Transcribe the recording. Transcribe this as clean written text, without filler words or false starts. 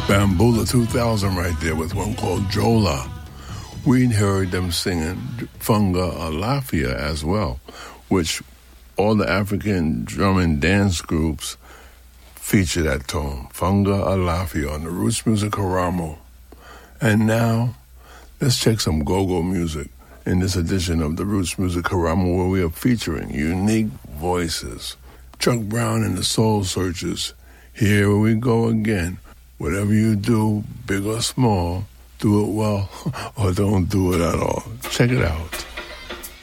Bambula 2000 right there with one called Jola. We heard them singing Funga Alafia as well, which all the African drum and dance groups feature that tone, Funga Alafia, on the Roots Music Karamo. And now, let's check some go-go music in this edition of the Roots Music Karamo, where we are featuring unique voices. Chuck Brown and the Soul Searchers. Here we go again. Whatever you do, big or small, do it well or don't do it at all. Check it out.